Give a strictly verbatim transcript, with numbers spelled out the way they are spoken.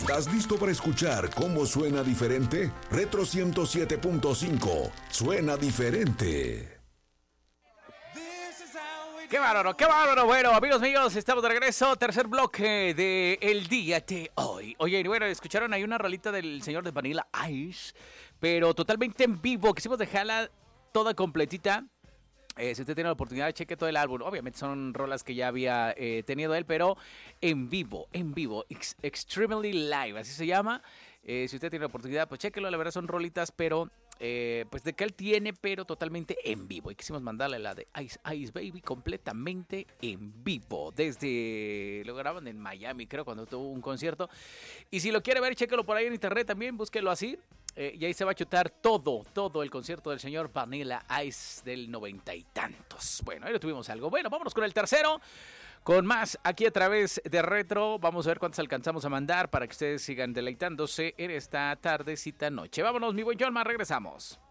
¿Estás listo para escuchar cómo suena diferente? Retro ciento siete punto cinco. Suena diferente. ¡Qué bárbaro, qué bárbaro! Bueno, amigos míos, estamos de regreso. Tercer bloque de El Día de Hoy. Oye, bueno, escucharon ahí una rolita del señor de Vanilla Ice, pero totalmente en vivo. Quisimos dejarla toda completita. Eh, si usted tiene la oportunidad, cheque todo el álbum. Obviamente son rolas que ya había eh, tenido él, pero en vivo, en vivo. Ex- Extremely Live, así se llama. Eh, si usted tiene la oportunidad, pues chéquelo. La verdad son rolitas, pero eh, pues de que él tiene, pero totalmente en vivo. Y quisimos mandarle la de Ice Ice Baby completamente en vivo. Desde, lo graban en Miami, creo, cuando tuvo un concierto. Y si lo quiere ver, chéquelo por ahí en internet también, búsquelo así. Eh, y ahí se va a chutar todo, todo el concierto del señor Vanilla Ice del noventa y tantos. Bueno, ahí lo tuvimos algo. Bueno, vámonos con el tercero, con más aquí a través de Retro. Vamos a ver cuántos alcanzamos a mandar para que ustedes sigan deleitándose en esta tardecita noche. Vámonos, mi buen John, más regresamos.